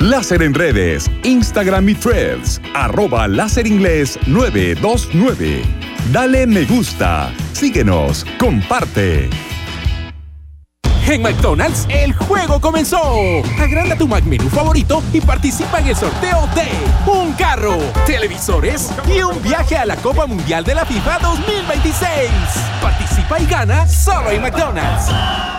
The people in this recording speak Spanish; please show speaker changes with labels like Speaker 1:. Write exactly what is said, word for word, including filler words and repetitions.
Speaker 1: Láser en redes, Instagram y Threads, arroba Láser Inglés nueve dos nueve. Dale me gusta, síguenos, comparte.
Speaker 2: En McDonald's, el juego comenzó. Agranda tu McMenú favorito y participa en el sorteo de un carro, televisores y un viaje a la Copa Mundial de la FIFA dos mil veintiséis. Participa y gana solo en McDonald's.